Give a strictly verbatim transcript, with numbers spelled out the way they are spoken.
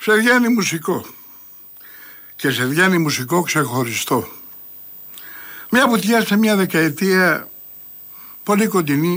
Σε βγαίνει μουσικό. Και σε βγαίνει μουσικό ξεχωριστό. Μια βουτιά σε μια δεκαετία πολύ κοντινή